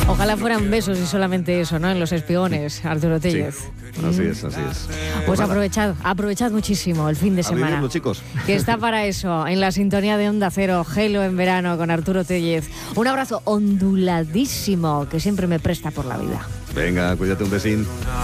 Ojalá fueran besos y solamente eso, ¿no? En los espigones, Arturo Tellez. Sí, así es, así es. Pues nada, aprovechad muchísimo el fin de a semana. vivirlo, chicos. Que está para eso, en la sintonía de Onda Cero, Gelo en verano con Arturo Tellez. Un abrazo onduladísimo que siempre me presta por la vida. Venga, cuídate, un besín.